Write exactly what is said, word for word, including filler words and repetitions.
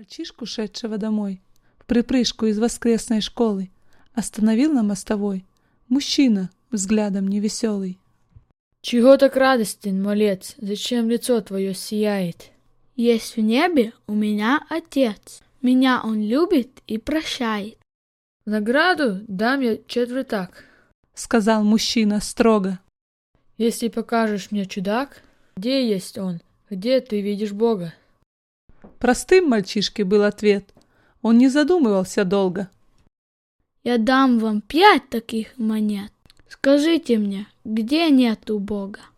Мальчишку, шедшего домой, в припрыжку из воскресной школы, остановил на мостовой мужчина взглядом невеселый. Чего так радостен, малец? Зачем лицо твое сияет? Есть в небе у меня Отец. Меня Он любит и прощает. В награду дам я четвертак, сказал мужчина строго. Если покажешь мне чудак, где есть он, где ты видишь Бога? Простым мальчишке был ответ. Он не задумывался долго. Я дам вам пять таких монет. Скажите мне, где нету Бога?